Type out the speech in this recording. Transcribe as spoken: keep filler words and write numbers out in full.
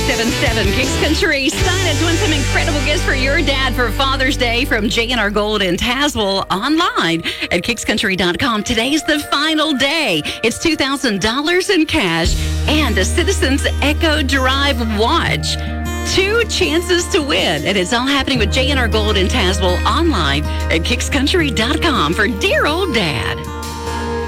seven seven Kicks Country. Steinitz doing some incredible gifts for your dad for Father's Day from J and R Gold in Tazewell, online at kicks country dot com. Today's the final day. It's two thousand dollars in cash and a Citizens Echo Drive watch. Two chances to win. And it's all happening with J and R Gold in Tazewell, online at kicks country dot com for dear old dad.